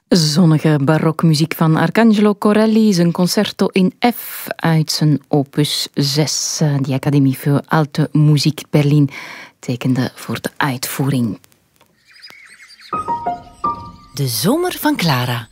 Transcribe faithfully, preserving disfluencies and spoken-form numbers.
Zonnige barokmuziek van Arcangelo Corelli, zijn concerto in F uit zijn opus zes. Die Academie voor Alte Musik Berlin tekende voor de uitvoering. De zomer van Clara.